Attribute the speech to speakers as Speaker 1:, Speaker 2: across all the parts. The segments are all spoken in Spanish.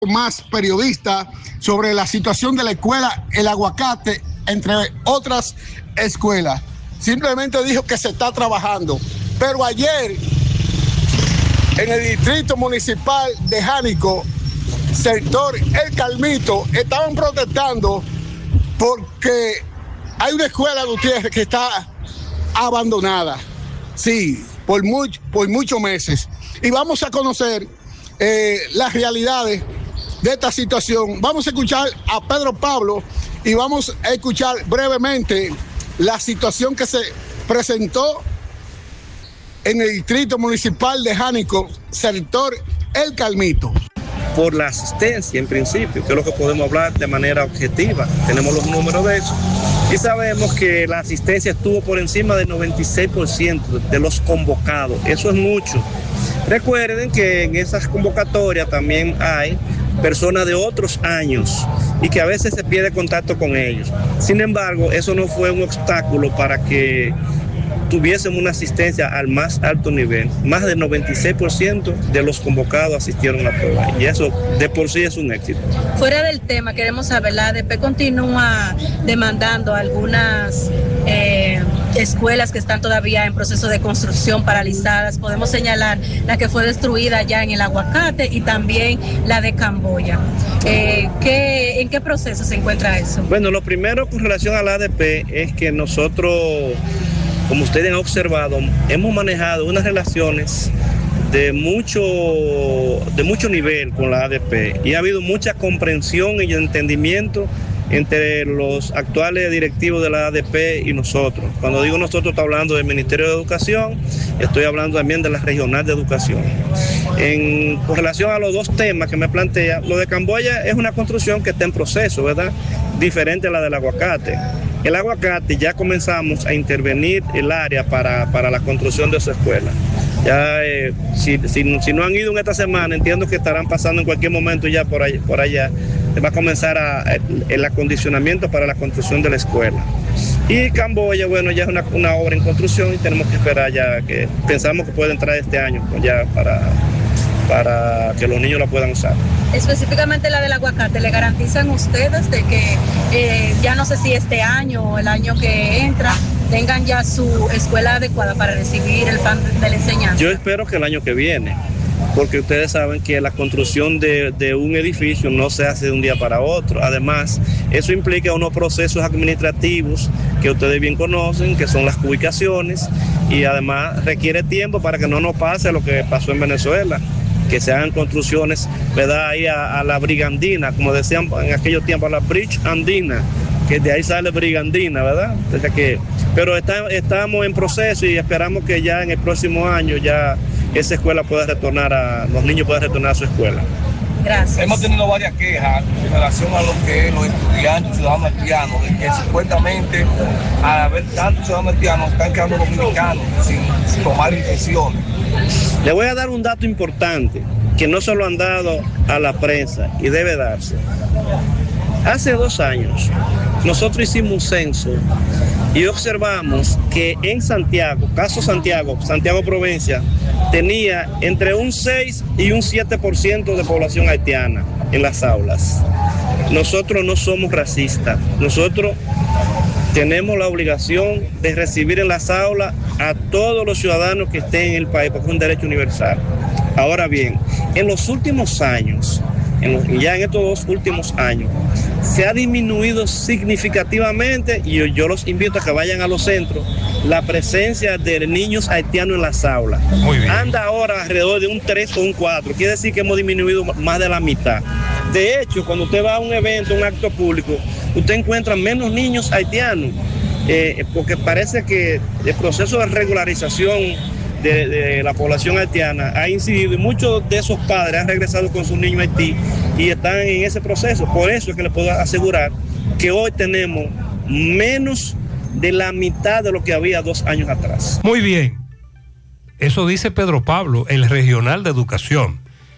Speaker 1: más periodistas sobre la situación de la escuela El Aguacate, entre otras escuelas. Simplemente dijo que se está trabajando. Pero ayer, en el distrito municipal de Jánico, sector El Calmito, estaban protestando porque hay una escuela, Gutiérrez, que está abandonada. Sí, por muchos meses. Y vamos a conocer las realidades de esta situación. Vamos a escuchar a Pedro Pablo y vamos a escuchar brevemente la situación que se presentó en el distrito municipal de Jánico, sector El Calmito.
Speaker 2: Por la asistencia, en principio, que es lo que podemos hablar de manera objetiva. Tenemos los números de eso y sabemos que la asistencia estuvo por encima del 96% de los convocados. Eso es mucho. Recuerden que en esas convocatorias también hay personas de otros años y que a veces se pierde contacto con ellos. Sin embargo, eso no fue un obstáculo para que tuviésemos una asistencia al más alto nivel. Más del 96% de los convocados asistieron a la prueba y eso de por sí es un éxito.
Speaker 3: Fuera del tema, queremos saber, la ADP continúa demandando algunas escuelas que están todavía en proceso de construcción, paralizadas. Podemos señalar la que fue destruida ya en El Aguacate y también la de Camboya. ¿En qué proceso se encuentra eso?
Speaker 2: Bueno, lo primero con relación a la ADP es que nosotros, como ustedes han observado, hemos manejado unas relaciones de mucho nivel con la ADP y ha habido mucha comprensión y entendimiento entre los actuales directivos de la ADP y nosotros. Cuando digo nosotros, estoy hablando del Ministerio de Educación, estoy hablando también de la Regional de Educación. Con relación a los dos temas que me plantea, lo de Camboya es una construcción que está en proceso, ¿verdad? Diferente a la del Aguacate. El Aguacate ya comenzamos a intervenir el área para la construcción de esa escuela. Ya si no han ido en esta semana, entiendo que estarán pasando en cualquier momento ya por allá. Va a comenzar el acondicionamiento para la construcción de la escuela. Y Camboya, bueno, ya es una obra en construcción y tenemos que esperar ya, que pensamos que puede entrar este año ya para que los niños la puedan usar.
Speaker 3: Específicamente la del Aguacate, ¿le garantizan ustedes de que ya no sé si este año o el año que entra tengan ya su escuela adecuada para recibir el plan de la enseñanza?
Speaker 2: Yo espero que el año que viene, porque ustedes saben que la construcción de un edificio no se hace de un día para otro. Además, eso implica unos procesos administrativos que ustedes bien conocen, que son las ubicaciones, y además requiere tiempo para que no nos pase lo que pasó en Venezuela, que se hagan construcciones, ¿verdad?, ahí a la brigandina, como decían en aquellos tiempos, a la bridge andina, que de ahí sale brigandina, ¿verdad? Pero estamos en proceso y esperamos que ya en el próximo año ya esa escuela pueda retornar, los niños puedan retornar a su escuela.
Speaker 3: Gracias.
Speaker 4: Hemos tenido varias quejas en relación a lo que es los estudiantes, ciudadanos haitianos, de que supuestamente al haber tantos ciudadanos haitianos están quedando dominicanos sin tomar intenciones.
Speaker 2: Le voy a dar un dato importante que no se lo han dado a la prensa y debe darse. Hace 2 años nosotros hicimos un censo y observamos que en Santiago, Santiago Provincia, tenía entre un 6 y un 7% de población haitiana en las aulas. Nosotros no somos racistas, nosotros tenemos la obligación de recibir en las aulas a todos los ciudadanos que estén en el país, porque es un derecho universal. Ahora bien, en los últimos años, ya en estos 2 últimos años, se ha disminuido significativamente, y yo los invito a que vayan a los centros, la presencia de niños haitianos en las aulas. Anda ahora alrededor de un 3 o un 4, quiere decir que hemos disminuido más de la mitad. De hecho, cuando usted va a un evento, un acto público, usted encuentra menos niños haitianos, porque parece que el proceso de regularización de la población haitiana ha incidido y muchos de esos padres han regresado con sus niños a Haití y están en ese proceso. Por eso es que les puedo asegurar que hoy tenemos menos de la mitad de lo que había 2 años atrás.
Speaker 5: Muy bien, eso dice Pedro Pablo, el regional de educación.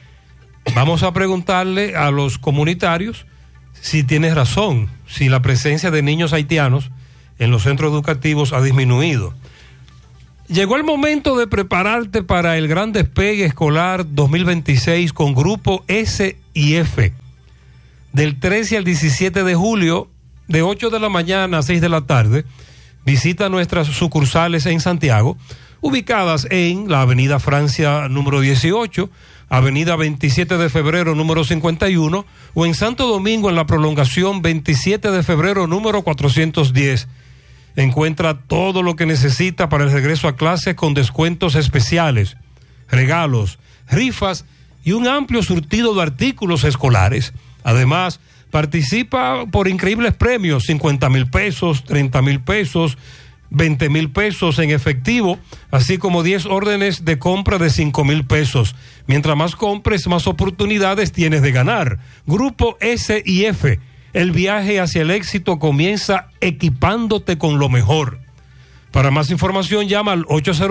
Speaker 5: Vamos a preguntarle a los comunitarios si tiene razón, si la presencia de niños haitianos en los centros educativos ha disminuido. Llegó el momento de prepararte para el gran despegue escolar 2026 con Grupo S y F. Del 13 al 17 de julio, de 8 de la mañana a 6 de la tarde, visita nuestras sucursales en Santiago, ubicadas en la Avenida Francia número 18, Avenida 27 de febrero número 51, o en Santo Domingo en la prolongación 27 de febrero número 410. Encuentra todo lo que necesita para el regreso a clases con descuentos especiales, regalos, rifas y un amplio surtido de artículos escolares. Además, participa por increíbles premios, 50,000 pesos, 30,000 pesos, 20,000 pesos en efectivo, así como 10 órdenes de compra de 5,000 pesos. Mientras más compres, más oportunidades tienes de ganar. Grupo S y F. El viaje hacia el éxito comienza equipándote con lo mejor. Para más información, llama al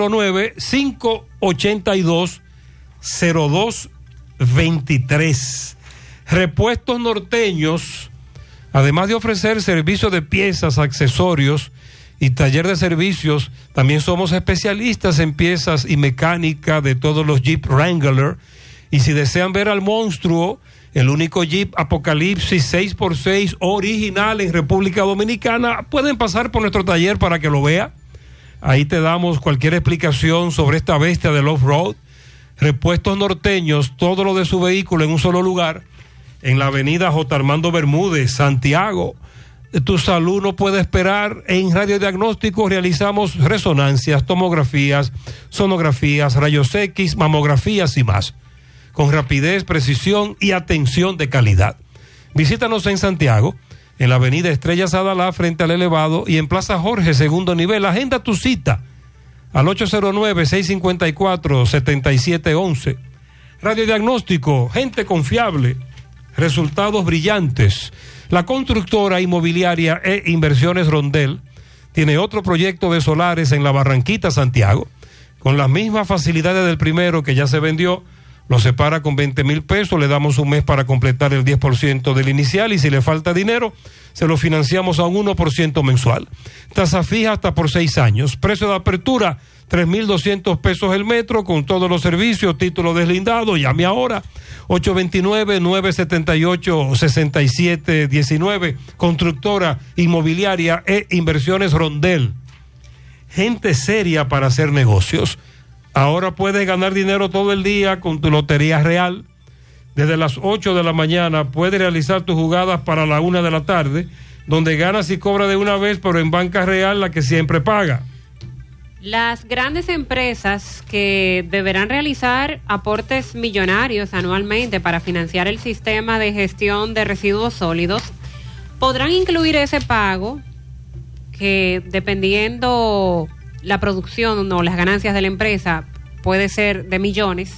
Speaker 5: 809-582-0223. Repuestos Norteños, además de ofrecer servicio de piezas, accesorios y taller de servicios, también somos especialistas en piezas y mecánica de todos los Jeep Wrangler. Y si desean ver al monstruo, el único Jeep Apocalipsis 6x6 original en República Dominicana, pueden pasar por nuestro taller para que lo vea. Ahí te damos cualquier explicación sobre esta bestia del off-road. Repuestos Norteños, todo lo de su vehículo en un solo lugar, en la avenida J. Armando Bermúdez, Santiago. Tu salud no puede esperar. En radiodiagnóstico realizamos resonancias, tomografías, sonografías, rayos X, mamografías y más, con rapidez, precisión y atención de calidad. Visítanos en Santiago, en la avenida Estrellas Adalá, frente al elevado, y en Plaza Jorge, segundo nivel. Agenda tu cita al 809-654-7711. Radiodiagnóstico, gente confiable, resultados brillantes. La constructora inmobiliaria e Inversiones Rondel tiene otro proyecto de solares en la Barranquita, Santiago, con las mismas facilidades del primero que ya se vendió. Lo separa con 20,000 pesos, le damos un mes para completar el 10% del inicial, y si le falta dinero, se lo financiamos a un 1% mensual. Tasa fija hasta por 6 años. Precio de apertura, 3,200 pesos el metro, con todos los servicios, título deslindado. Llame ahora, 829-978-6719. Constructora inmobiliaria e Inversiones Rondel. Gente seria para hacer negocios. Ahora puedes ganar dinero todo el día con tu Lotería Real. Desde las 8 de la mañana puedes realizar tus jugadas para la 1 de la tarde, donde ganas y cobras de una vez, pero en Banca Real, la que siempre paga.
Speaker 6: Las grandes empresas que deberán realizar aportes millonarios anualmente para financiar el sistema de gestión de residuos sólidos podrán incluir ese pago que, dependiendo la producción o las ganancias de la empresa, puede ser de millones,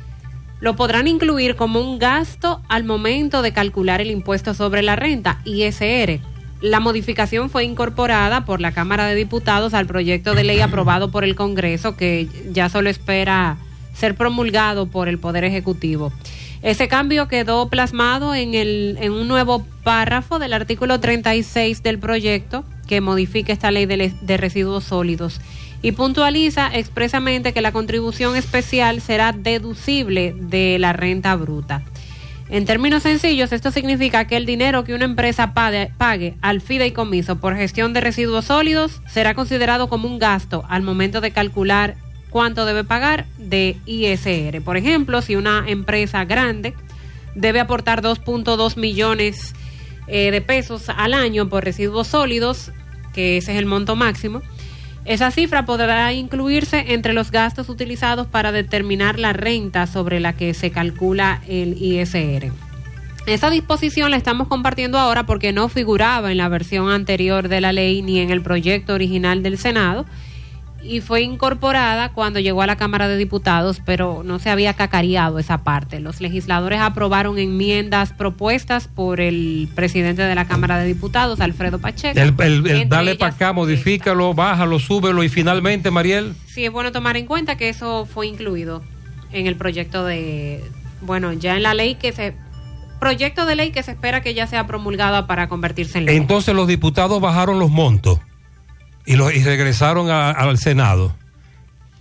Speaker 6: lo podrán incluir como un gasto al momento de calcular el impuesto sobre la renta, ISR. La modificación fue incorporada por la Cámara de Diputados al proyecto de ley aprobado por el Congreso, que ya solo espera ser promulgado por el Poder Ejecutivo. Ese cambio quedó plasmado en un nuevo párrafo del artículo 36 del proyecto, que modifica esta ley de residuos sólidos, y puntualiza expresamente que la contribución especial será deducible de la renta bruta. En términos sencillos, esto significa que el dinero que una empresa pague al fideicomiso por gestión de residuos sólidos será considerado como un gasto al momento de calcular cuánto debe pagar de ISR. Por ejemplo, si una empresa grande debe aportar 2.2 millones de pesos al año por residuos sólidos, que ese es el monto máximo, esa cifra podrá incluirse entre los gastos utilizados para determinar la renta sobre la que se calcula el ISR. Esa disposición la estamos compartiendo ahora porque no figuraba en la versión anterior de la ley ni en el proyecto original del Senado, y fue incorporada cuando llegó a la Cámara de Diputados, pero no se había cacareado esa parte. Los legisladores aprobaron enmiendas propuestas por el presidente de la Cámara de Diputados, Alfredo Pacheco.
Speaker 5: El dale para acá, modifícalo, bájalo, súbelo, y finalmente, Mariel.
Speaker 6: Sí, es bueno tomar en cuenta que eso fue incluido en el proyecto ya en la ley proyecto de ley que se espera que ya sea promulgada para convertirse en ley.
Speaker 5: Entonces los diputados bajaron los montos y regresaron al Senado.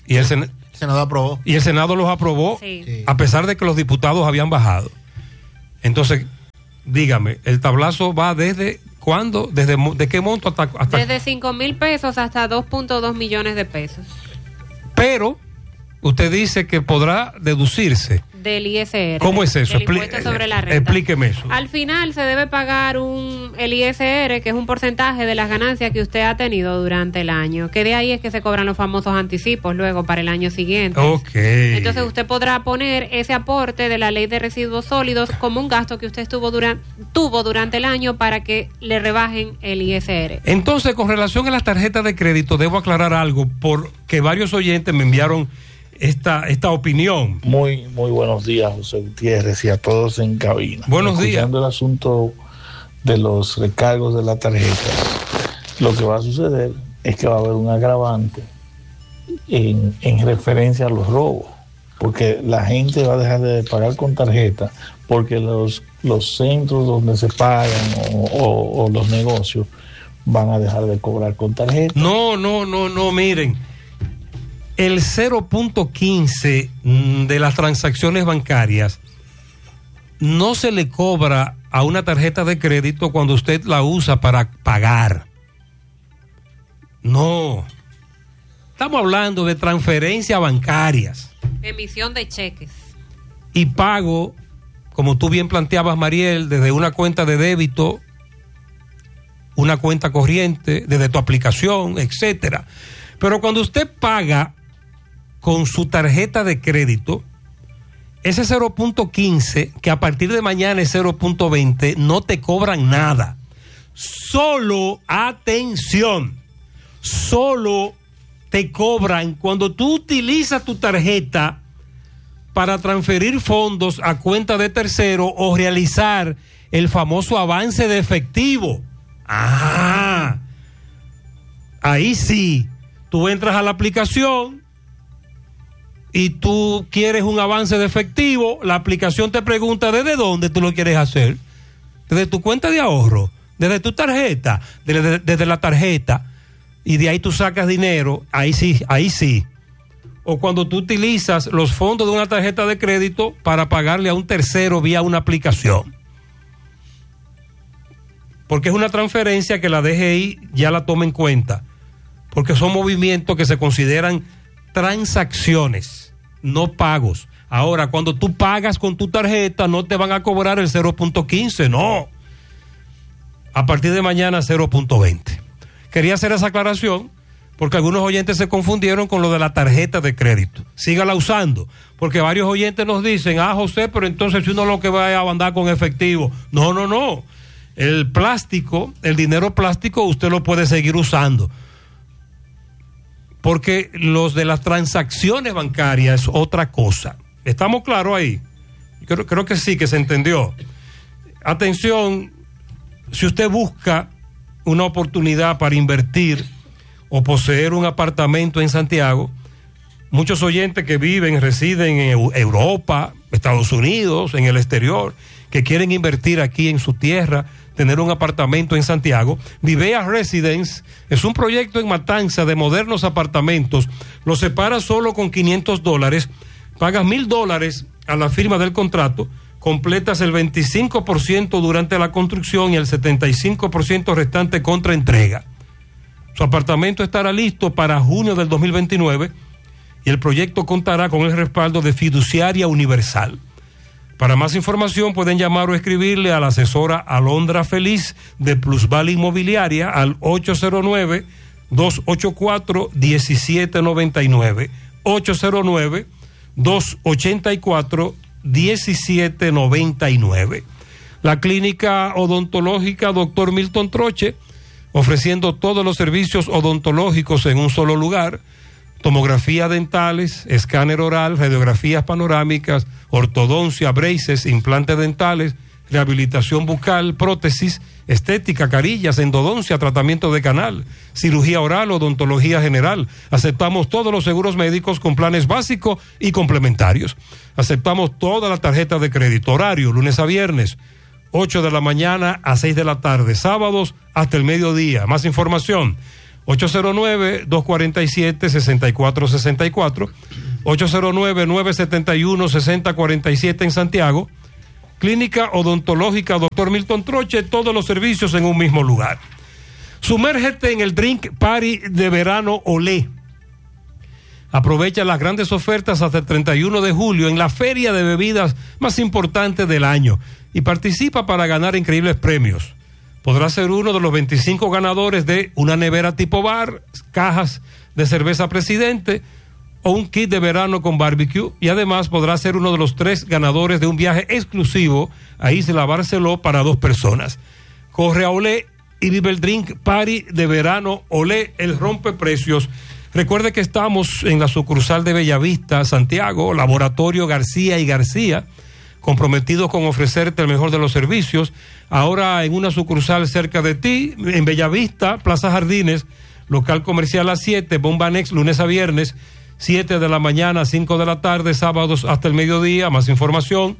Speaker 5: Y el
Speaker 7: Senado aprobó.
Speaker 5: Y el Senado los aprobó,
Speaker 6: Sí.
Speaker 5: a pesar de que los diputados habían bajado. Entonces, dígame, ¿el tablazo va desde cuándo? ¿De qué monto hasta?
Speaker 6: Desde 5,000 pesos hasta 2.2 millones de pesos.
Speaker 5: Pero usted dice que podrá deducirse.
Speaker 6: Del ISR.
Speaker 5: ¿Cómo es eso?
Speaker 6: El impuesto sobre la renta.
Speaker 5: Explíqueme eso.
Speaker 6: Al final se debe pagar el ISR, que es un porcentaje de las ganancias que usted ha tenido durante el año, que de ahí es que se cobran los famosos anticipos luego para el año siguiente.
Speaker 5: Ok.
Speaker 6: Entonces usted podrá poner ese aporte de la ley de residuos sólidos como un gasto que usted tuvo durante el año para que le rebajen el ISR.
Speaker 5: Entonces, con relación a las tarjetas de crédito, debo aclarar algo, porque varios oyentes me enviaron esta opinión.
Speaker 8: Muy buenos días, José Gutiérrez, y a todos en cabina.
Speaker 5: Buenos días.
Speaker 8: Escuchando el asunto de los recargos de la tarjeta, lo que va a suceder es que va a haber un agravante en referencia a los robos, porque la gente va a dejar de pagar con tarjeta, porque los centros donde se pagan o los negocios van a dejar de cobrar con tarjeta.
Speaker 5: No, miren. El 0.15 de las transacciones bancarias no se le cobra a una tarjeta de crédito cuando usted la usa para pagar. No. Estamos hablando de transferencias bancarias.
Speaker 6: Emisión de cheques.
Speaker 5: Y pago, como tú bien planteabas, Mariel, desde una cuenta de débito, una cuenta corriente, desde tu aplicación, etcétera. Pero cuando usted paga con su tarjeta de crédito, ese 0.15, que a partir de mañana es 0.20, no te cobran nada. Solo, atención, solo te cobran cuando tú utilizas tu tarjeta para transferir fondos a cuenta de tercero o realizar el famoso avance de efectivo. Ah, ahí sí, tú entras a la aplicación y tú quieres un avance de efectivo, la aplicación te pregunta desde dónde tú lo quieres hacer, desde tu cuenta de ahorro, desde tu tarjeta, desde la tarjeta, y de ahí tú sacas dinero, ahí sí. O cuando tú utilizas los fondos de una tarjeta de crédito para pagarle a un tercero vía una aplicación. Porque es una transferencia que la DGI ya la toma en cuenta, porque son movimientos que se consideran transacciones, no pagos. Ahora, cuando tú pagas con tu tarjeta, no te van a cobrar el 0.15, no. A partir de mañana, 0.20. Quería hacer esa aclaración, porque algunos oyentes se confundieron con lo de la tarjeta de crédito. Sígala usando, porque varios oyentes nos dicen, José, pero entonces si uno lo que va a andar con efectivo. No. El plástico, el dinero plástico, usted lo puede seguir usando. Porque los de las transacciones bancarias es otra cosa. ¿Estamos claros ahí? Creo que sí, que se entendió. Atención, si usted busca una oportunidad para invertir o poseer un apartamento en Santiago, muchos oyentes que residen en Europa, Estados Unidos, en el exterior, que quieren invertir aquí en su tierra, tener un apartamento en Santiago. Vivea Residence es un proyecto en Matanza de modernos apartamentos. Lo separas solo con $500, pagas $1,000 a la firma del contrato, completas el 25% durante la construcción y el 75% restante contra entrega. Su apartamento estará listo para junio del 2029 y el proyecto contará con el respaldo de Fiduciaria Universal. Para más información pueden llamar o escribirle a la asesora Alondra Feliz de Plusval Inmobiliaria al 809-284-1799. 809-284-1799. La clínica odontológica Dr. Milton Troche, ofreciendo todos los servicios odontológicos en un solo lugar: tomografía dentales, escáner oral, radiografías panorámicas, ortodoncia, braces, implantes dentales, rehabilitación bucal, prótesis, estética, carillas, endodoncia, tratamiento de canal, cirugía oral, odontología general. Aceptamos todos los seguros médicos con planes básicos y complementarios. Aceptamos todas las tarjetas de crédito. Horario, lunes a viernes, 8 de la mañana a 6 de la tarde. Sábados hasta el mediodía. Más información, 809-247-6464, 809-971-6047 en Santiago. Clínica Odontológica Dr. Milton Troche, todos los servicios en un mismo lugar. Sumérgete en el Drink Party de verano Olé. Aprovecha las grandes ofertas hasta el 31 de julio en la feria de bebidas más importante del año y participa para ganar increíbles premios. Podrás ser uno de los 25 ganadores de una nevera tipo bar, cajas de cerveza Presidente o un kit de verano con barbecue, y además podrás ser uno de los 3 ganadores de un viaje exclusivo a Isla Barceló para 2 personas. Corre a Olé y vive el Drink Party de verano Olé, el rompeprecios. Recuerde que estamos en la sucursal de Bellavista, Santiago, Laboratorio García y García, comprometidos con ofrecerte el mejor de los servicios. Ahora en una sucursal cerca de ti, en Bellavista, Plaza Jardines, local comercial a 7, Bomba Next, lunes a viernes, 7 de la mañana a 5 de la tarde, sábados hasta el mediodía. Más información,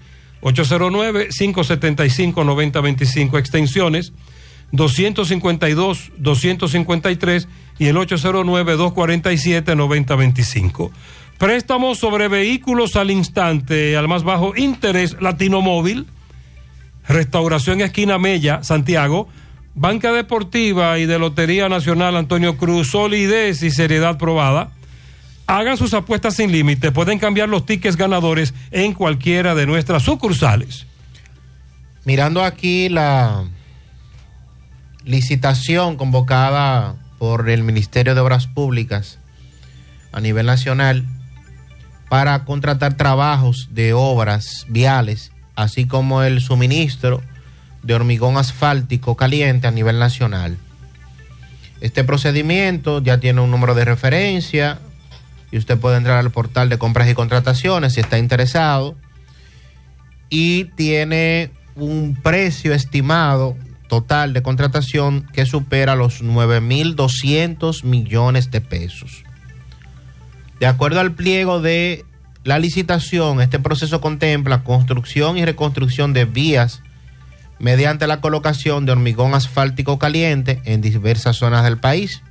Speaker 5: 809-575-9025, extensiones 252, 253 y el 809-247-9025. Préstamos sobre vehículos al instante, al más bajo interés, Latino Móvil, Restauración Esquina Mella, Santiago, Banca Deportiva y de Lotería Nacional Antonio Cruz, solidez y seriedad probada. Hagan sus apuestas sin límite, pueden cambiar los tickets ganadores en cualquiera de nuestras sucursales.
Speaker 7: Mirando aquí la licitación convocada por el Ministerio de Obras Públicas a nivel nacional para contratar trabajos de obras viales, así como el suministro de hormigón asfáltico caliente a nivel nacional. Este procedimiento ya tiene un número de referencia y usted puede entrar al portal de compras y contrataciones si está interesado, y tiene un precio estimado total de contratación que supera los 9.200 millones de pesos. De acuerdo al pliego de la licitación, este proceso contempla construcción y reconstrucción de vías mediante la colocación de hormigón asfáltico caliente en diversas zonas del país.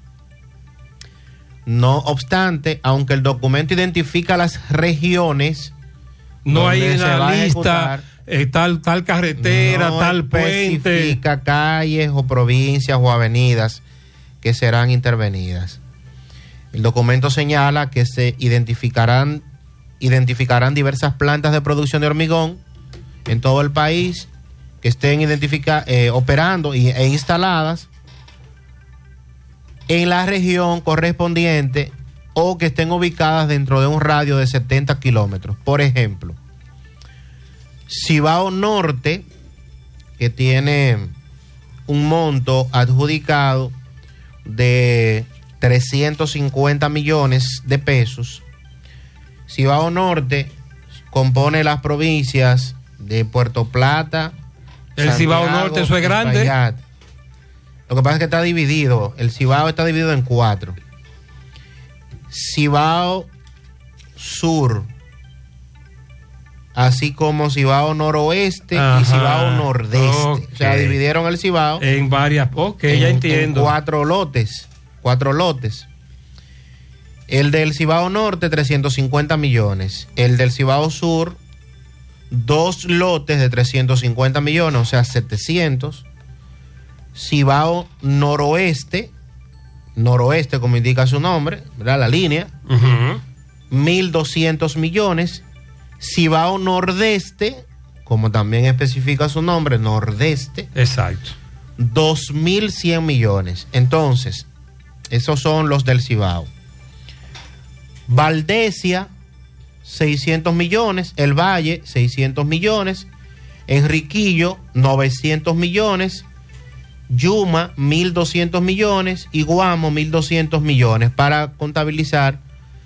Speaker 7: No obstante, aunque el documento identifica las regiones,
Speaker 5: no hay una lista, tal carretera, no tal puente.
Speaker 7: Especifica calles o provincias o avenidas que serán intervenidas. El documento señala que se identificarán diversas plantas de producción de hormigón en todo el país que estén operando e instaladas en la región correspondiente o que estén ubicadas dentro de un radio de 70 kilómetros. Por ejemplo, Cibao Norte, que tiene un monto adjudicado de 350 millones de pesos. Cibao Norte compone las provincias de Puerto Plata,
Speaker 5: el Cibao Norte, eso es grande.
Speaker 7: Espaillat. Lo que pasa es que está dividido, el Cibao está dividido en 4. Cibao Sur, así como Cibao Noroeste. Ajá. Y Cibao Nordeste. Okay. O sea, dividieron el Cibao
Speaker 5: en varias, ya entiendo.
Speaker 7: En 4 lotes. El del Cibao Norte, 350 millones. El del Cibao Sur, 2 lotes de 350 millones, o sea, 700. Cibao Noroeste, como indica su nombre, ¿verdad? La línea, 1.200 millones. Cibao Nordeste, como también especifica su nombre, Nordeste.
Speaker 5: Exacto.
Speaker 7: 2.100 millones. Entonces, esos son los del Cibao. Valdesia, 600 millones. El Valle, 600 millones. Enriquillo, 900 millones. Yuma, 1.200 millones. Y Guamo, 1.200 millones. Para contabilizar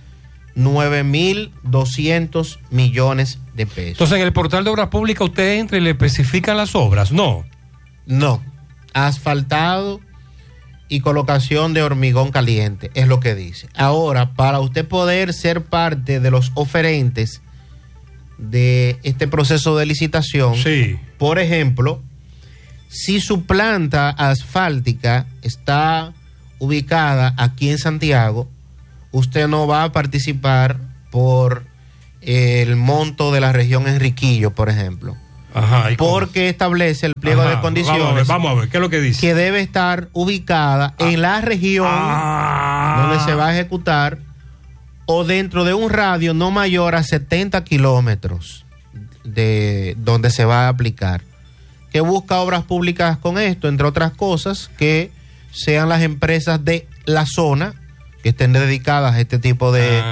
Speaker 7: 9.200 millones de pesos.
Speaker 5: Entonces, en el portal de Obras Públicas usted entra y le especifican las obras, ¿no?
Speaker 7: No. Asfaltado y colocación de hormigón caliente, es lo que dice. Ahora, para usted poder ser parte de los oferentes de este proceso de licitación,
Speaker 5: sí.
Speaker 7: Por ejemplo, si su planta asfáltica está ubicada aquí en Santiago, usted no va a participar por el monto de la región Enriquillo, por ejemplo.
Speaker 5: Ajá,
Speaker 7: porque establece el pliego de condiciones.
Speaker 5: Vamos a ver, ¿qué es lo que dice?
Speaker 7: Que debe estar ubicada en la región donde se va a ejecutar o dentro de un radio no mayor a 70 kilómetros de donde se va a aplicar. Que busca Obras Públicas con esto, entre otras cosas, que sean las empresas de la zona que estén dedicadas a este tipo de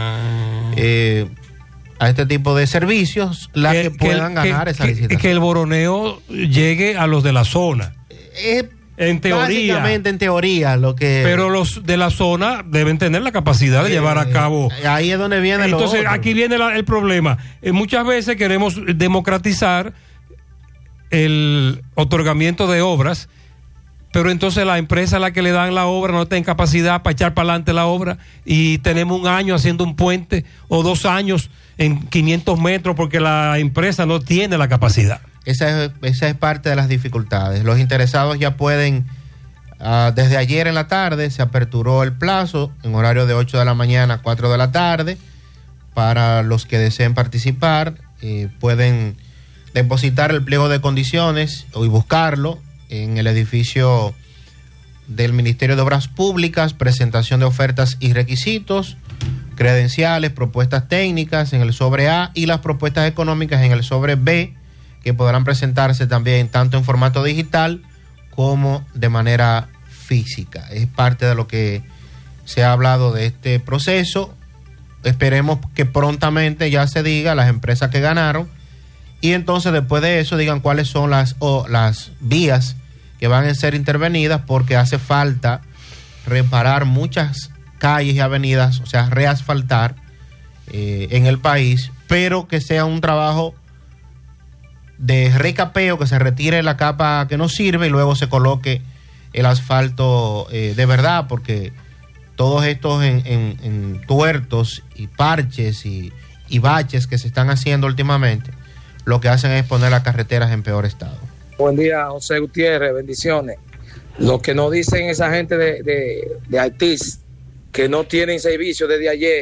Speaker 7: servicios, las que puedan ganar esa licitación.
Speaker 5: Que el boroneo llegue a los de la zona. En teoría.
Speaker 7: Básicamente en teoría lo que...
Speaker 5: Pero los de la zona deben tener la capacidad de llevar a cabo...
Speaker 7: Ahí es donde viene
Speaker 5: Entonces, aquí viene el problema. Muchas veces queremos democratizar el otorgamiento de obras, pero entonces la empresa a la que le dan la obra no está en capacidad para echar para adelante la obra y tenemos un año haciendo un puente o 2 años en 500 metros porque la empresa no tiene la capacidad. Esa
Speaker 7: es parte de las dificultades. Los interesados ya pueden, desde ayer en la tarde se aperturó el plazo en horario de 8 de la mañana a 4 de la tarde. Para los que deseen participar, pueden depositar el pliego de condiciones y buscarlo en el edificio del Ministerio de Obras Públicas, presentación de ofertas y requisitos, credenciales, propuestas técnicas en el sobre A y las propuestas económicas en el sobre B, que podrán presentarse también tanto en formato digital como de manera física. Es parte de lo que se ha hablado de este proceso. Esperemos que prontamente ya se diga las empresas que ganaron y entonces después de eso digan cuáles son las vías que van a ser intervenidas, porque hace falta reparar muchas calles y avenidas, o sea, reasfaltar en el país, pero que sea un trabajo de recapeo, que se retire la capa que no sirve y luego se coloque el asfalto de verdad, porque todos estos en tuertos y parches y baches que se están haciendo últimamente, lo que hacen es poner las carreteras en peor estado.
Speaker 9: Buen día, José Gutiérrez, bendiciones. Lo que nos dicen esa gente de Altis, que no tienen servicio desde ayer,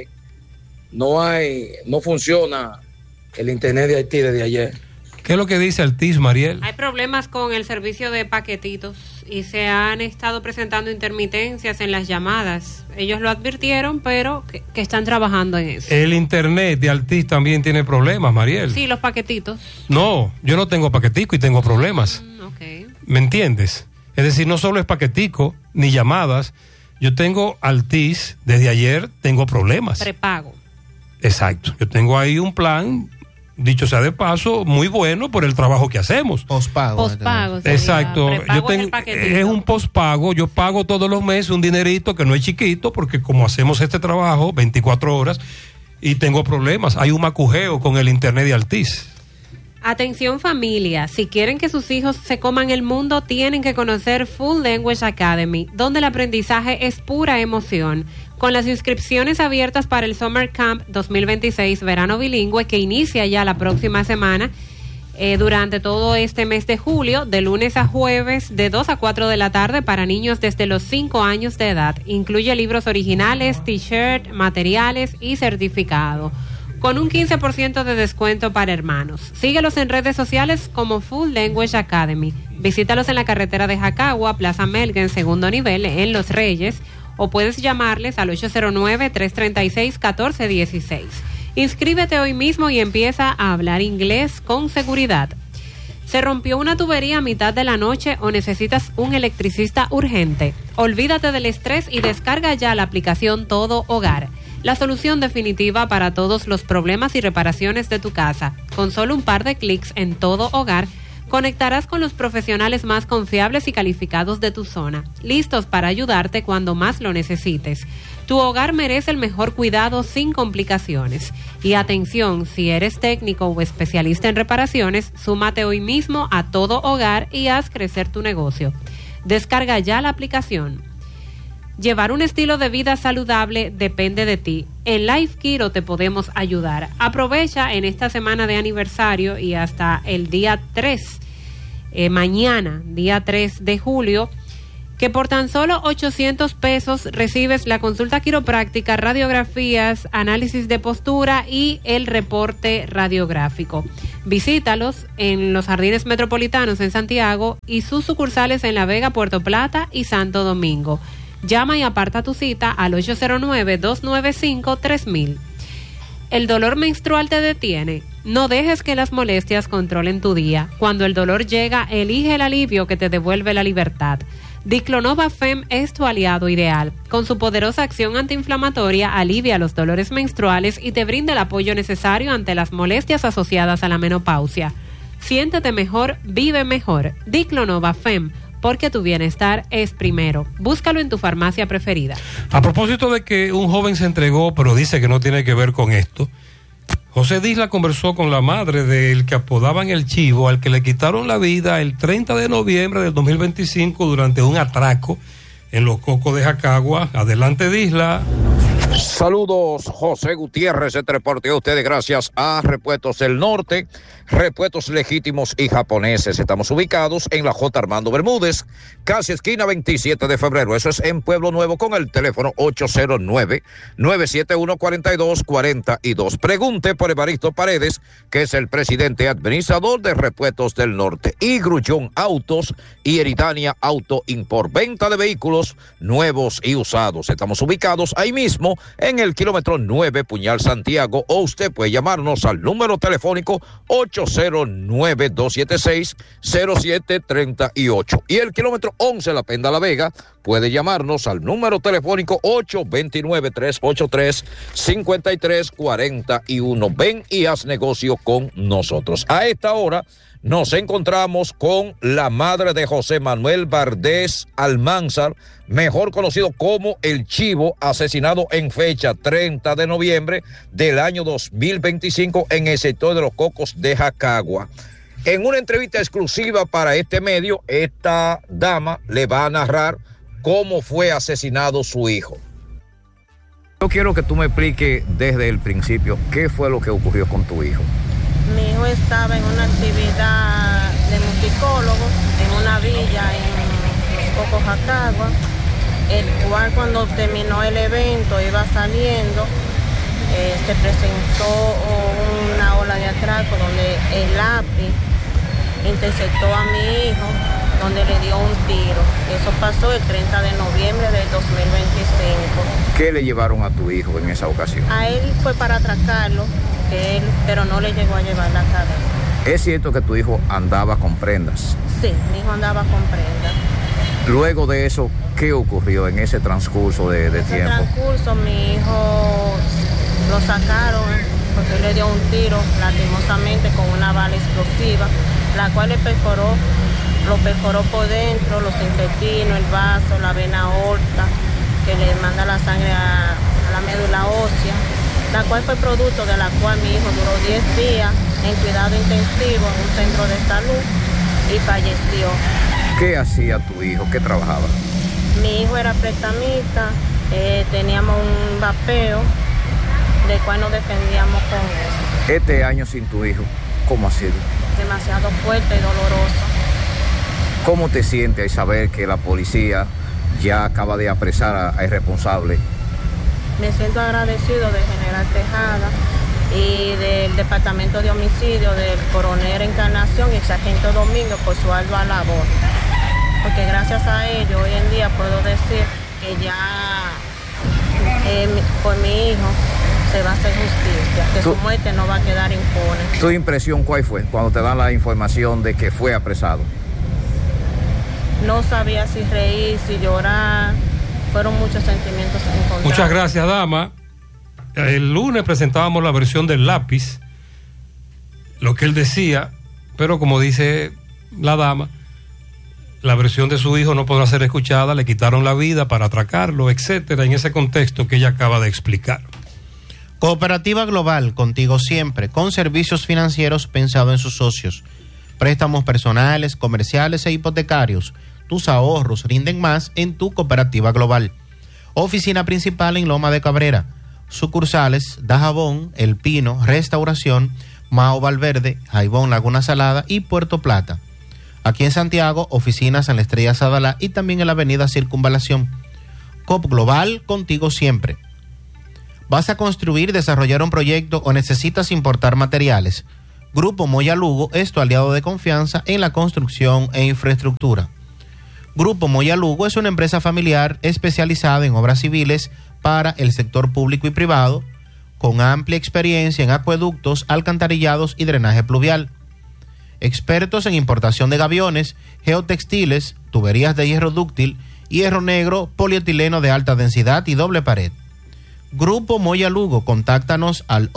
Speaker 9: no funciona el internet de Haití desde ayer.
Speaker 5: ¿Qué es lo que dice Altis, Mariel?
Speaker 6: Hay problemas con el servicio de paquetitos y se han estado presentando intermitencias en las llamadas. Ellos lo advirtieron, pero que están trabajando en eso.
Speaker 5: El internet de Altis también tiene problemas, Mariel.
Speaker 6: Sí, los paquetitos.
Speaker 5: No, yo no tengo paquetico y tengo problemas.
Speaker 6: Okay.
Speaker 5: ¿Me entiendes? Es decir, no solo es paquetico ni llamadas. Yo tengo Altis, desde ayer tengo problemas.
Speaker 6: Prepago.
Speaker 5: Exacto. Yo tengo ahí un plan, dicho sea de paso, muy bueno por el trabajo que hacemos.
Speaker 7: Pospago.
Speaker 5: Exacto. Es un pospago. Yo pago todos los meses un dinerito que no es chiquito, porque como hacemos este trabajo 24 horas y tengo problemas, hay un macujeo con el internet de Altis.
Speaker 6: Atención familia, si quieren que sus hijos se coman el mundo, tienen que conocer Full Language Academy, donde el aprendizaje es pura emoción. Con las inscripciones abiertas para el Summer Camp 2026 Verano Bilingüe, que inicia ya la próxima semana, durante todo este mes de julio, de lunes a jueves, de 2 a 4 de la tarde, para niños desde los 5 años de edad. Incluye libros originales, t-shirt, materiales y certificado, con un 15% de descuento para hermanos. Síguelos en redes sociales como Full Language Academy. Visítalos en la carretera de Jacagua, Plaza Melgen, segundo nivel, en Los Reyes, o puedes llamarles al 809-336-1416. Inscríbete hoy mismo y empieza a hablar inglés con seguridad. ¿Se rompió una tubería a mitad de la noche o necesitas un electricista urgente? Olvídate del estrés y descarga ya la aplicación Todo Hogar, la solución definitiva para todos los problemas y reparaciones de tu casa. Con solo un par de clics en Todo Hogar, conectarás con los profesionales más confiables y calificados de tu zona, listos para ayudarte cuando más lo necesites. Tu hogar merece el mejor cuidado sin complicaciones. Y atención, si eres técnico o especialista en reparaciones, súmate hoy mismo a Todo Hogar y haz crecer tu negocio. Descarga ya la aplicación. Llevar un estilo de vida saludable depende de ti. En Life Keto te podemos ayudar. Aprovecha en esta semana de aniversario y hasta el día 3, mañana, día 3 de julio, que por tan solo 800 pesos recibes la consulta quiropráctica, radiografías, análisis de postura y el reporte radiográfico. Visítalos en los Jardines Metropolitanos en Santiago y sus sucursales en La Vega, Puerto Plata y Santo Domingo. Llama y aparta tu cita al 809-295-3000. ¿El dolor menstrual te detiene? No dejes que las molestias controlen tu día. Cuando el dolor llega, elige el alivio que te devuelve la libertad. Diclonova Fem es tu aliado ideal. Con su poderosa acción antiinflamatoria, alivia los dolores menstruales y te brinda el apoyo necesario ante las molestias asociadas a la menopausia. Siéntete mejor, vive mejor. Diclonova Fem, porque tu bienestar es primero. Búscalo en tu farmacia preferida.
Speaker 5: A propósito de que un joven se entregó, pero dice que no tiene que ver con esto, José Disla conversó con la madre del que apodaban el Chivo, al que le quitaron la vida el 30 de noviembre del 2025 durante un atraco en Los Cocos de Jacagua. Adelante, Disla.
Speaker 10: Saludos, José Gutiérrez, este reporte a ustedes gracias a Repuestos del Norte, repuestos legítimos y japoneses. Estamos ubicados en la J. Armando Bermúdez, casi esquina 27 de febrero. Eso es en Pueblo Nuevo, con el teléfono 809-971-4242. Pregunte por Evaristo Paredes, que es el presidente administrador de Repuestos del Norte. Y Grullón Autos y Eridania Auto Import, venta de vehículos nuevos y usados. Estamos ubicados ahí mismo en el kilómetro 9, Puñal, Santiago, o usted puede llamarnos al número telefónico 809-276-0738. Y el kilómetro 11, La Penda La Vega, puede llamarnos al número telefónico 829-383-5341. Ven y haz negocio con nosotros. A esta hora nos encontramos con la madre de José Manuel Vardés Almanzar, mejor conocido como El Chivo, asesinado en fecha 30 de noviembre del año 2025 en el sector de Los Cocos de Jacagua. En una entrevista exclusiva para este medio, esta dama le va a narrar cómo fue asesinado su hijo.
Speaker 11: Yo quiero que tú me expliques desde el principio qué fue lo que ocurrió con tu hijo.
Speaker 12: Mi hijo estaba en una actividad de musicólogo en una villa en Los Cocos, Jacagua, el cual cuando terminó el evento iba saliendo, se presentó una ola de atraco donde el lápiz interceptó a mi hijo, donde le dio un tiro. Eso pasó el 30 de noviembre del 2025.
Speaker 11: ¿Qué le llevaron a tu hijo en esa ocasión?
Speaker 12: A él fue para atracarlo, pero no le llegó a llevar la cadena.
Speaker 11: ¿Es cierto que tu hijo andaba con prendas?
Speaker 12: Sí, mi hijo andaba con prendas.
Speaker 11: Luego de eso, ¿qué ocurrió en ese transcurso de tiempo? En ese
Speaker 12: transcurso mi hijo lo sacaron porque le dio un tiro lastimosamente con una bala explosiva, la cual lo perforó por dentro, los intestinos, el vaso, la vena aorta, que le manda la sangre a la médula ósea, la cual fue producto de la cual mi hijo duró 10 días en cuidado intensivo en un centro de salud y falleció.
Speaker 11: ¿Qué hacía tu hijo? ¿Qué trabajaba?
Speaker 12: Mi hijo era prestamista, teníamos un vapeo, del cual nos defendíamos con eso.
Speaker 11: Este año sin tu hijo, ¿cómo ha sido?
Speaker 12: Demasiado fuerte y doloroso.
Speaker 11: ¿Cómo te sientes al saber que la policía ya acaba de apresar al responsable?
Speaker 12: Me siento agradecido de General Tejada y del Departamento de Homicidio, del Coronel Encarnación y el Sargento Domingo por su ardua labor. Porque gracias a ellos hoy en día puedo decir que ya por mi hijo se va a hacer justicia, que su muerte no va a quedar impune.
Speaker 11: ¿Tu impresión cuál fue cuando te dan la información de que fue apresado?
Speaker 12: No sabía si reír, si llorar, fueron muchos sentimientos encontrados.
Speaker 5: Muchas gracias, dama. El lunes presentábamos la versión del lápiz, lo que él decía, pero como dice la dama, la versión de su hijo no podrá ser escuchada, le quitaron la vida para atracarlo, etcétera, en ese contexto que ella acaba de explicar.
Speaker 7: Cooperativa Global, contigo siempre, con servicios financieros pensados en sus socios. Préstamos personales, comerciales e hipotecarios. Tus ahorros rinden más en tu Cooperativa Global. Oficina principal en Loma de Cabrera. Sucursales Dajabón, El Pino, Restauración, Mao Valverde, Jaibón, Laguna Salada y Puerto Plata. Aquí en Santiago, oficinas en la Estrella Sadalá y también en la avenida Circunvalación. COP Global, contigo siempre. ¿Vas a construir, desarrollar un proyecto o necesitas importar materiales? Grupo Moya Lugo es tu aliado de confianza en la construcción e infraestructura. Grupo Moya Lugo es una empresa familiar especializada en obras civiles para el sector público y privado, con amplia experiencia en acueductos, alcantarillados y drenaje pluvial. Expertos en importación de gaviones, geotextiles, tuberías de hierro dúctil, hierro negro, polietileno de alta densidad y doble pared. Grupo Moya Lugo, contáctanos al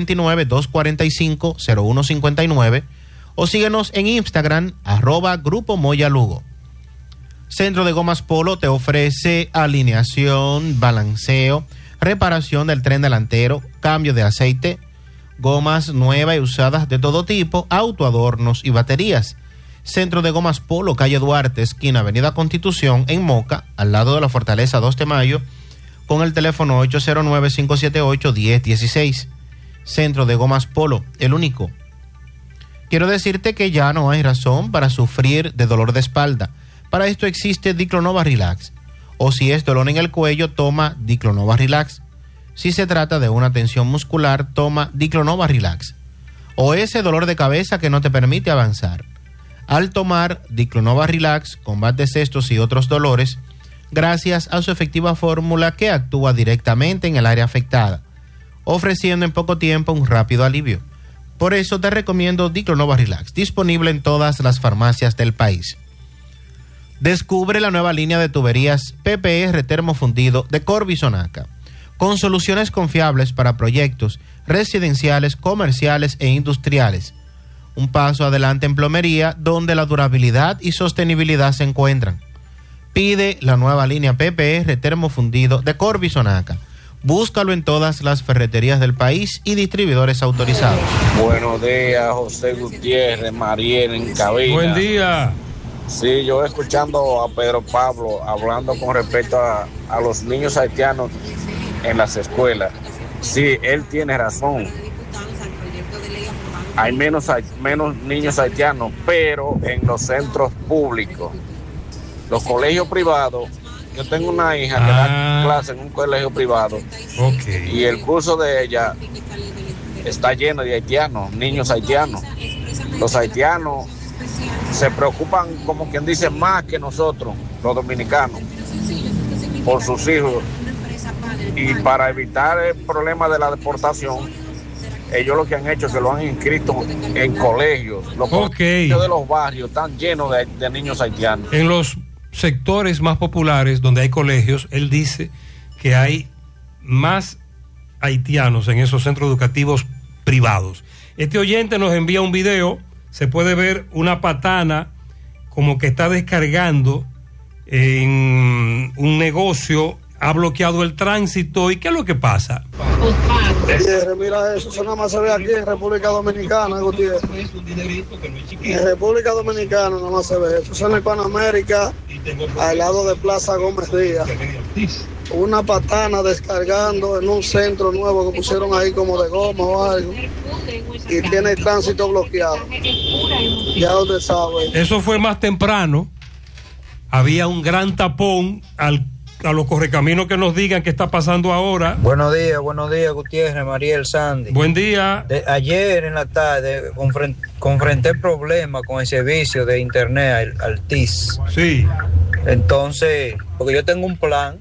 Speaker 7: 829-245-0159 o síguenos en Instagram, @Grupo Moya Lugo. Centro de Gomas Polo te ofrece alineación, balanceo, reparación del tren delantero, cambio de aceite, gomas nuevas y usadas de todo tipo, autoadornos y baterías. Centro de Gomas Polo, calle Duarte, esquina Avenida Constitución, en Moca, al lado de la Fortaleza 2 de Mayo, con el teléfono 809-578-1016. Centro de Gomas Polo, el único. Quiero decirte que ya no hay razón para sufrir de dolor de espalda. Para esto existe Diclonova Relax. O si es dolor en el cuello, toma Diclonova Relax. Si se trata de una tensión muscular, toma Diclonova Relax. O ese dolor de cabeza que no te permite avanzar. Al tomar Diclonova Relax, combates estos y otros dolores gracias a su efectiva fórmula que actúa directamente en el área afectada, ofreciendo en poco tiempo un rápido alivio. Por eso te recomiendo Diclonova Relax, disponible en todas las farmacias del país. Descubre la nueva línea de tuberías PPR termofundido de Corbisonaca, con soluciones confiables para proyectos residenciales, comerciales e industriales. Un paso adelante en plomería, donde la durabilidad y sostenibilidad se encuentran. Pide la nueva línea PPR termofundido de Corbisonaca. Búscalo en todas las ferreterías del país y distribuidores autorizados.
Speaker 13: Buenos días, José Gutiérrez, Mariel en cabina.
Speaker 5: Buen día.
Speaker 13: Sí, yo escuchando a Pedro Pablo hablando con respecto a los niños haitianos en las escuelas. Sí, él tiene razón. Hay menos niños haitianos, pero en los centros públicos. Los colegios privados, yo tengo una hija que da clase en un colegio privado, y el curso de ella está lleno de haitianos, niños haitianos. Los haitianos se preocupan, como quien dice, más que nosotros, los dominicanos, por sus hijos. Y para evitar el problema de la deportación, ellos lo que han hecho es que lo han inscrito en colegios. Los colegios de los barrios están llenos de niños haitianos.
Speaker 5: En los sectores más populares donde hay colegios, él dice que hay más haitianos en esos centros educativos privados. Este oyente nos envía un video, se puede ver una patana como que está descargando en un negocio, ha bloqueado el tránsito. ¿Y qué es lo que pasa?
Speaker 14: Mira, eso nada más se ve aquí en República Dominicana, Gutiérrez. En República Dominicana nada más se ve eso. Eso en el Panamérica, al lado de Plaza Gómez Díaz. Una patana descargando en un centro nuevo que pusieron ahí como de goma o algo. Y tiene el tránsito bloqueado. Ya usted sabe.
Speaker 5: Eso fue más temprano. Había un gran tapón a los correcaminos que nos digan qué está pasando ahora.
Speaker 15: Buenos días, Gutiérrez, Mariel, Sandy.
Speaker 5: Buen día.
Speaker 15: Ayer en la tarde confronté el problema con el servicio de internet al TIS.
Speaker 5: Sí.
Speaker 15: Entonces, porque yo tengo un plan,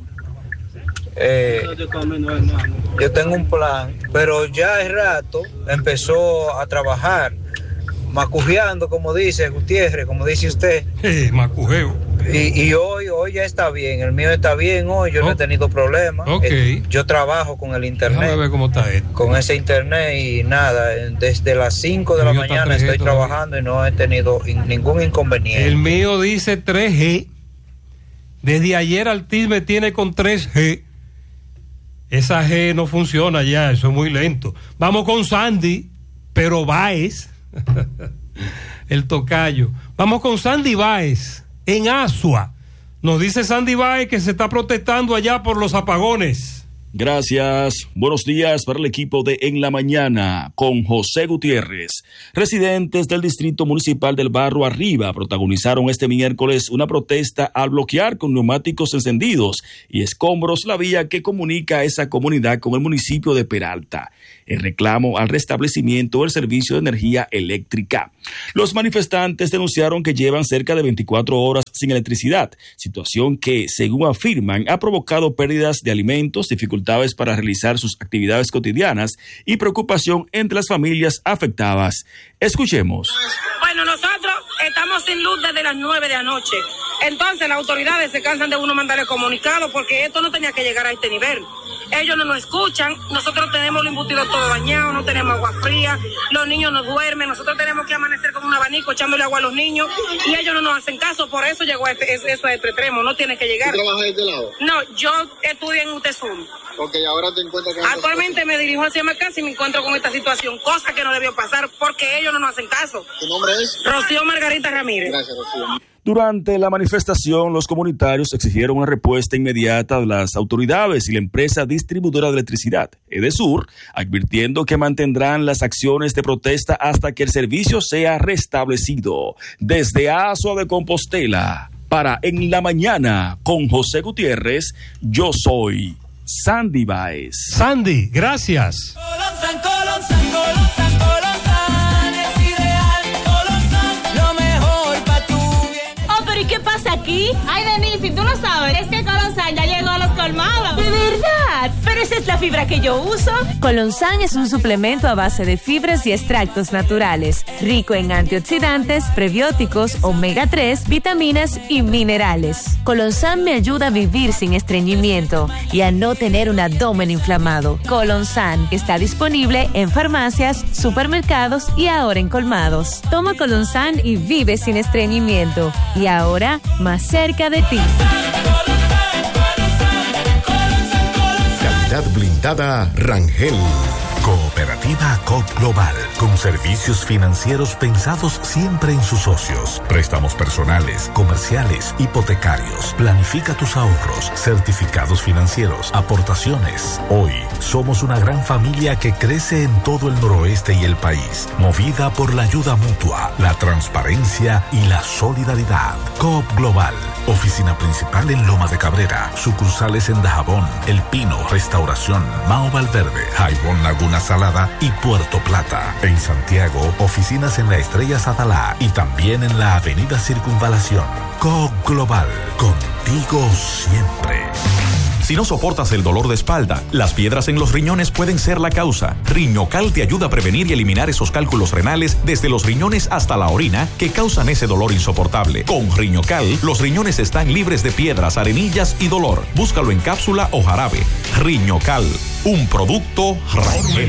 Speaker 15: pero ya el rato empezó a trabajar, macujeando, como dice Gutiérrez, como dice usted.
Speaker 5: Sí, macujeo.
Speaker 15: Y hoy ya está bien, el mío está bien hoy, yo no he tenido problemas. Yo trabajo con el internet.
Speaker 5: Déjame ver cómo está esto.
Speaker 15: Con ese internet y nada, desde las 5 de la mañana estoy trabajando y no he tenido ningún inconveniente.
Speaker 5: El mío dice 3G. Desde ayer Altiz me tiene con 3G. Esa G no funciona ya, eso es muy lento. Vamos con Sandy, pero Báez, el tocayo. Vamos con Sandy Báez. En Asua, nos dice Sandy Báez que se está protestando allá por los apagones.
Speaker 16: Gracias. Buenos días para el equipo de En la Mañana con José Gutiérrez. Residentes del Distrito Municipal del Barrio Arriba protagonizaron este miércoles una protesta al bloquear con neumáticos encendidos y escombros la vía que comunica a esa comunidad con el municipio de Peralta, en reclamo al restablecimiento del servicio de energía eléctrica. Los manifestantes denunciaron que llevan cerca de 24 horas sin electricidad, situación que, según afirman, ha provocado pérdidas de alimentos, dificultades para realizar sus actividades cotidianas y preocupación entre las familias afectadas. Escuchemos.
Speaker 17: Bueno, nosotros estamos sin luz desde las 9 de anoche. Entonces las autoridades se cansan de uno mandarle comunicado porque esto no tenía que llegar a este nivel. Ellos no nos escuchan, nosotros tenemos los embutidos todo dañado, no tenemos agua fría, los niños no duermen, nosotros tenemos que amanecer con un abanico echándole agua a los niños y ellos no nos hacen caso, por eso llegó eso a este extremo, no tiene que llegar.
Speaker 18: ¿Tú trabajas de este lado?
Speaker 17: No, yo estudio en UTESUM.
Speaker 18: Ok, ahora te encuentras...
Speaker 17: Actualmente me dirijo hacia mi casa y me encuentro con esta situación, cosa que no debió pasar porque ellos no nos hacen caso.
Speaker 18: ¿Tu nombre es?
Speaker 17: Rocío Margarita Ramírez.
Speaker 18: Gracias, Rocío.
Speaker 16: Durante la manifestación, los comunitarios exigieron una respuesta inmediata de las autoridades y la empresa distribuidora de electricidad, Edesur, advirtiendo que mantendrán las acciones de protesta hasta que el servicio sea restablecido. Desde Azua de Compostela, para En la Mañana, con José Gutiérrez, yo soy Sandy Baez.
Speaker 5: Sandy, gracias.
Speaker 19: ¿Y qué pasa aquí? Ay, Denise, ¿tú lo sabes? Es que Colonsan ya llegó a los colmados. ¿De verdad? Pero esa es la fibra que yo uso.
Speaker 20: Colonsan es un suplemento a base de fibras y extractos naturales, rico en antioxidantes, prebióticos, omega 3, vitaminas y minerales. Colonsan me ayuda a vivir sin estreñimiento y a no tener un abdomen inflamado. Colonsan está disponible en farmacias, supermercados y ahora en colmados. Toma Colonsan y vive sin estreñimiento. Y ahora más cerca de ti.
Speaker 21: Calidad blindada Rangel. Cooperativa COP Global, con servicios financieros pensados siempre en sus socios. Préstamos personales, comerciales, hipotecarios. Planifica tus ahorros, certificados financieros, aportaciones. Hoy somos una gran familia que crece en todo el noroeste y el país, movida por la ayuda mutua, la transparencia y la solidaridad. COP Global, oficina principal en Loma de Cabrera, sucursales en Dajabón, El Pino, Restauración, Mao Valverde, Jaibón Laguna Salada y Puerto Plata. En Santiago, oficinas en la Estrella Sadalá y también en la Avenida Circunvalación. COP Global, contigo siempre.
Speaker 22: Si no soportas el dolor de espalda, las piedras en los riñones pueden ser la causa. Riñocal te ayuda a prevenir y eliminar esos cálculos renales desde los riñones hasta la orina que causan ese dolor insoportable. Con Riñocal, los riñones están libres de piedras, arenillas y dolor. Búscalo en cápsula o jarabe. Riñocal, un producto Rangel.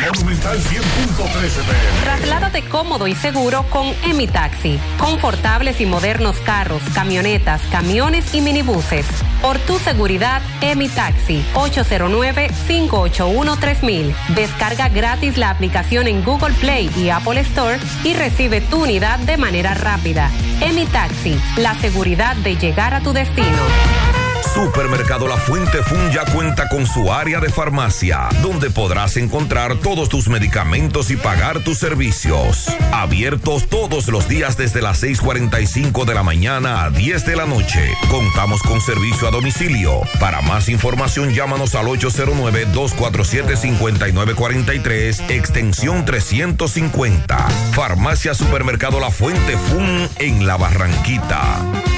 Speaker 6: Trasládate cómodo y seguro con Emitaxi. Confortables y modernos carros, camionetas, camiones y minibuses. Por tu seguridad, Emitaxi, 809-581-3000. Descarga gratis la aplicación en Google Play y Apple Store y recibe tu unidad de manera rápida. Emitaxi, la seguridad de llegar a tu destino.
Speaker 10: Supermercado La Fuente Fun ya cuenta con su área de farmacia, donde podrás encontrar todos tus medicamentos y pagar tus servicios. Abiertos todos los días desde las 6:45 de la mañana a 10 de la noche. Contamos con servicio a domicilio. Para más información, llámanos al 809-247-5943, extensión 350. Farmacia Supermercado La Fuente Fun en La Barranquita.